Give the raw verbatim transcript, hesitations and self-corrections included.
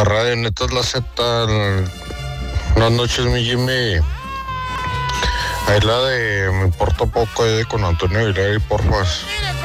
La radio neta es la Z. Buenas noches, mi Jimmy. Ahí la de Me importa poco, ahí de con Antonio Aguilar y porfas.